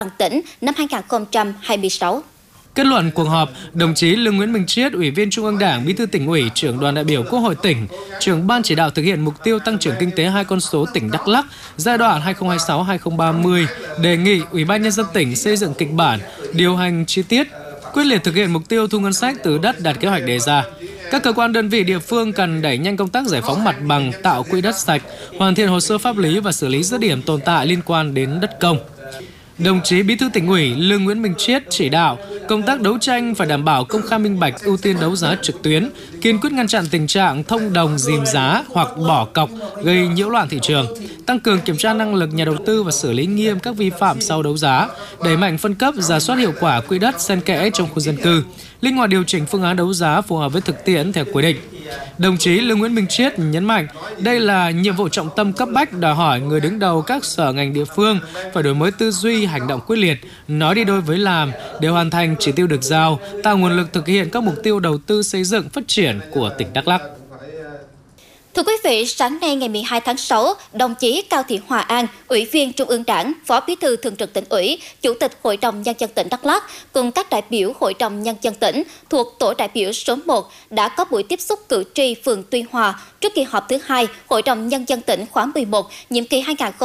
toàn tỉnh năm 2026. Kết luận cuộc họp, đồng chí Lương Nguyễn Minh Chiết, Ủy viên Trung ương Đảng, Bí thư Tỉnh ủy, Trưởng đoàn đại biểu Quốc hội tỉnh, Trưởng ban chỉ đạo thực hiện mục tiêu tăng trưởng kinh tế hai con số tỉnh Đắk Lắk giai đoạn 2026-2030, đề nghị Ủy ban Nhân dân tỉnh xây dựng kịch bản, điều hành chi tiết, quyết liệt thực hiện mục tiêu thu ngân sách từ đất đạt kế hoạch đề ra. Các cơ quan đơn vị địa phương cần đẩy nhanh công tác giải phóng mặt bằng, tạo quỹ đất sạch, hoàn thiện hồ sơ pháp lý và xử lý dứt điểm tồn tại liên quan đến đất công. Đồng chí Bí thư Tỉnh ủy Lương Nguyễn Minh Chiết chỉ đạo công tác đấu tranh phải đảm bảo công khai minh bạch, ưu tiên đấu giá trực tuyến, kiên quyết ngăn chặn tình trạng thông đồng dìm giá hoặc bỏ cọc gây nhiễu loạn thị trường, tăng cường kiểm tra năng lực nhà đầu tư và xử lý nghiêm các vi phạm sau đấu giá, đẩy mạnh phân cấp, rà soát hiệu quả quỹ đất xen kẽ trong khu dân cư, linh hoạt điều chỉnh phương án đấu giá phù hợp với thực tiễn theo quy định. Đồng chí Lương Nguyễn Minh Chiết nhấn mạnh đây là nhiệm vụ trọng tâm cấp bách, đòi hỏi người đứng đầu các sở ngành địa phương phải đổi mới tư duy, hành động quyết liệt, nói đi đôi với làm để hoàn thành chỉ tiêu được giao, tạo nguồn lực thực hiện các mục tiêu đầu tư xây dựng phát triển của tỉnh Đắk Lắk. Thưa quý vị, sáng nay ngày 12 tháng 6, đồng chí Cao Thị Hòa An, Ủy viên Trung ương Đảng, Phó Bí thư Thường trực Tỉnh ủy, Chủ tịch Hội đồng Nhân dân tỉnh Đắk Lắk cùng các đại biểu Hội đồng Nhân dân tỉnh thuộc tổ đại biểu số 1 đã có buổi tiếp xúc cử tri phường Tuy Hòa trước kỳ họp thứ 2 Hội đồng Nhân dân tỉnh khóa 11, nhiệm kỳ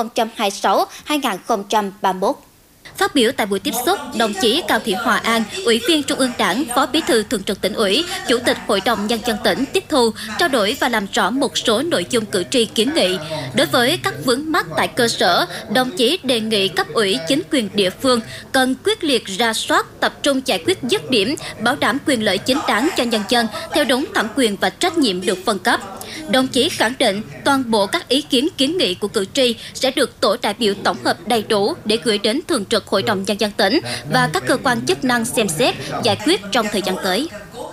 2026-2031. Phát biểu tại buổi tiếp xúc, đồng chí Cao Thị Hòa An, Ủy viên Trung ương Đảng, Phó Bí thư Thường trực Tỉnh ủy, Chủ tịch Hội đồng Nhân dân tỉnh tiếp thu, trao đổi và làm rõ một số nội dung cử tri kiến nghị. Đối với các vướng mắc tại cơ sở, đồng chí đề nghị cấp ủy chính quyền địa phương cần quyết liệt rà soát, tập trung giải quyết dứt điểm, bảo đảm quyền lợi chính đáng cho nhân dân theo đúng thẩm quyền và trách nhiệm được phân cấp. Đồng chí khẳng định toàn bộ các ý kiến kiến nghị của cử tri sẽ được tổ đại biểu tổng hợp đầy đủ để gửi đến Thường trực Hội đồng Nhân dân tỉnh và các cơ quan chức năng xem xét, giải quyết trong thời gian tới.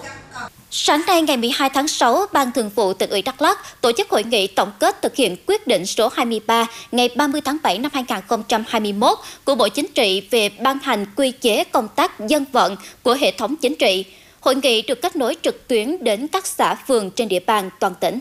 Sáng nay ngày 12 tháng 6, Ban Thường vụ Tỉnh ủy Đắk Lắk tổ chức hội nghị tổng kết thực hiện quyết định số 23 ngày 30 tháng 7 năm 2021 của Bộ Chính trị về ban hành quy chế công tác dân vận của hệ thống chính trị. Hội nghị được kết nối trực tuyến đến các xã phường trên địa bàn toàn tỉnh.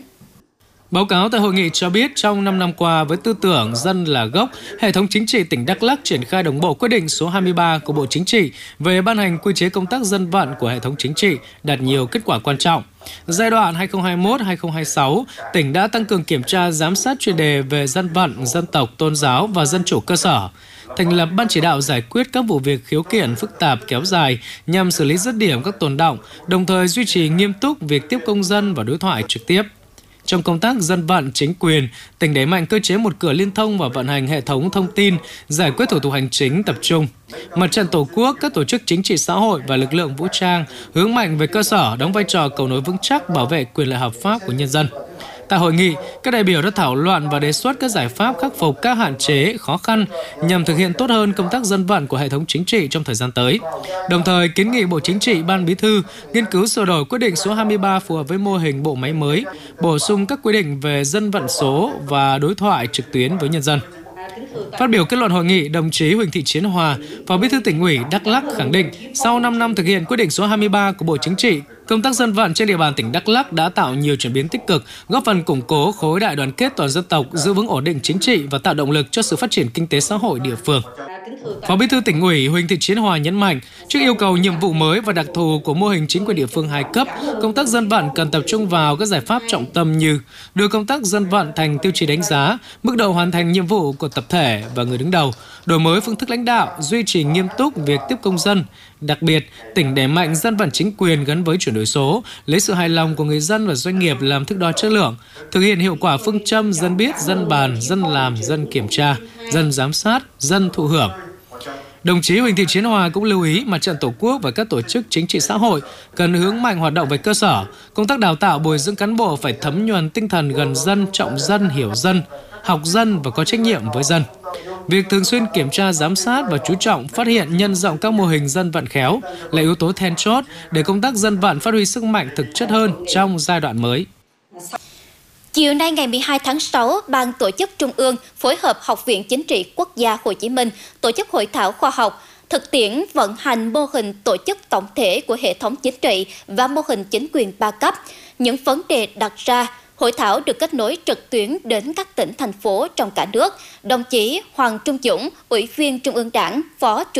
Báo cáo tại hội nghị cho biết trong 5 năm qua với tư tưởng dân là gốc, hệ thống chính trị tỉnh Đắk Lắk triển khai đồng bộ quyết định số 23 của Bộ Chính trị về ban hành quy chế công tác dân vận của hệ thống chính trị đạt nhiều kết quả quan trọng. Giai đoạn 2021-2026, tỉnh đã tăng cường kiểm tra giám sát chuyên đề về dân vận, dân tộc, tôn giáo và dân chủ cơ sở. Thành lập ban chỉ đạo giải quyết các vụ việc khiếu kiện phức tạp kéo dài nhằm xử lý dứt điểm các tồn đọng, đồng thời duy trì nghiêm túc việc tiếp công dân và đối thoại trực tiếp. Trong công tác dân vận chính quyền, tỉnh đẩy mạnh cơ chế một cửa liên thông và vận hành hệ thống thông tin, giải quyết thủ tục hành chính tập trung. Mặt trận Tổ quốc, các tổ chức chính trị xã hội và lực lượng vũ trang hướng mạnh về cơ sở, đóng vai trò cầu nối vững chắc bảo vệ quyền lợi hợp pháp của nhân dân. Tại hội nghị, các đại biểu đã thảo luận và đề xuất các giải pháp khắc phục các hạn chế, khó khăn nhằm thực hiện tốt hơn công tác dân vận của hệ thống chính trị trong thời gian tới. Đồng thời, kiến nghị Bộ Chính trị, Ban Bí thư nghiên cứu sửa đổi quyết định số 23 phù hợp với mô hình bộ máy mới, bổ sung các quy định về dân vận số và đối thoại trực tuyến với nhân dân. Phát biểu kết luận hội nghị, đồng chí Huỳnh Thị Chiến Hòa, Phó Bí thư Tỉnh ủy Đắk Lắk khẳng định, sau 5 năm thực hiện quyết định số 23 của Bộ Chính trị, công tác dân vận trên địa bàn tỉnh Đắk Lắk đã tạo nhiều chuyển biến tích cực, góp phần củng cố khối đại đoàn kết toàn dân tộc, giữ vững ổn định chính trị và tạo động lực cho sự phát triển kinh tế xã hội địa phương. Phó Bí thư Tỉnh ủy Huỳnh Thị Chiến Hòa nhấn mạnh, trước yêu cầu nhiệm vụ mới và đặc thù của mô hình chính quyền địa phương hai cấp, công tác dân vận cần tập trung vào các giải pháp trọng tâm như đưa công tác dân vận thành tiêu chí đánh giá, mức độ hoàn thành nhiệm vụ của tập thể và người đứng đầu, đổi mới phương thức lãnh đạo, duy trì nghiêm túc việc tiếp công dân. Đặc biệt, tỉnh đẩy mạnh dân vận chính quyền gắn với chuyển đổi số, lấy sự hài lòng của người dân và doanh nghiệp làm thước đo chất lượng, thực hiện hiệu quả phương châm dân biết, dân bàn, dân làm, dân kiểm tra, dân giám sát, dân thụ hưởng. Đồng chí Huỳnh Thị Chiến Hòa cũng lưu ý Mặt trận Tổ quốc và các tổ chức chính trị xã hội cần hướng mạnh hoạt động về cơ sở, công tác đào tạo bồi dưỡng cán bộ phải thấm nhuần tinh thần gần dân, trọng dân, hiểu dân, học dân và có trách nhiệm với dân. Việc thường xuyên kiểm tra, giám sát và chú trọng phát hiện nhân rộng các mô hình dân vận khéo là yếu tố then chốt để công tác dân vận phát huy sức mạnh thực chất hơn trong giai đoạn mới. Chiều nay ngày 12 tháng 6, Ban Tổ chức Trung ương phối hợp Học viện Chính trị Quốc gia Hồ Chí Minh tổ chức hội thảo khoa học thực tiễn vận hành mô hình tổ chức tổng thể của hệ thống chính trị và mô hình chính quyền ba cấp. Những vấn đề đặt ra, hội thảo được kết nối trực tuyến đến các tỉnh, thành phố trong cả nước. Đồng chí Hoàng Trung Dũng, Ủy viên Trung ương Đảng, Phó Chủ